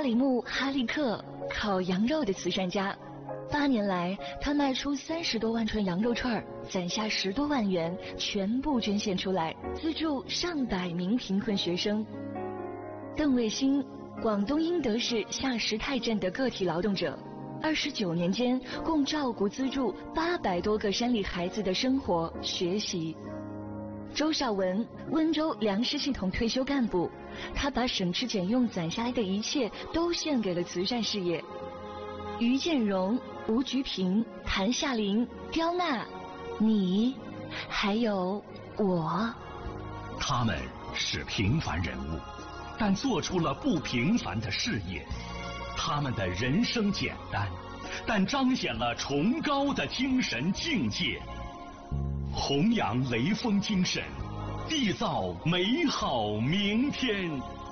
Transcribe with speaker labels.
Speaker 1: 里木·哈利克，烤羊肉的慈善家。8年来，他卖出30多万串羊肉串，攒下10多万元，全部捐献出来，资助上百名贫困学生。邓卫星，广东英德市下石泰镇的个体劳动者，29年间共照顾资助800多个山里孩子的生活学习。周少文，温州粮食系统退休干部，他把省吃俭用攒下来的一切都献给了慈善事业。于建荣、吴菊平、谭夏玲、刁娜，你，还有我。
Speaker 2: 他们是平凡人物，但做出了不平凡的事业。他们的人生简单，但彰显了崇高的精神境界。弘扬雷锋精神，缔造美好明天。